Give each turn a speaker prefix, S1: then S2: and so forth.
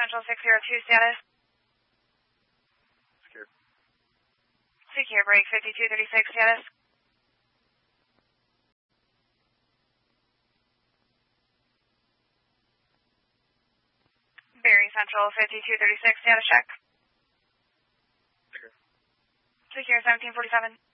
S1: Central 602 status. Secure break 5236 status. Berry Central 5236 status check. Secure 1747.